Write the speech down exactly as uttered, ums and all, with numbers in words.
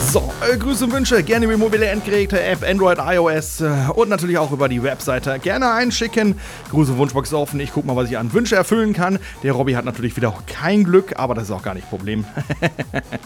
So, äh, Grüße und Wünsche gerne über mobile Endgeräte, App, Android, iOS äh, und natürlich auch über die Webseite gerne einschicken. Grüße und Wunschbox offen, ich guck mal, was ich an Wünsche erfüllen kann. Der Robby hat natürlich wieder kein Glück, aber das ist auch gar nicht Problem.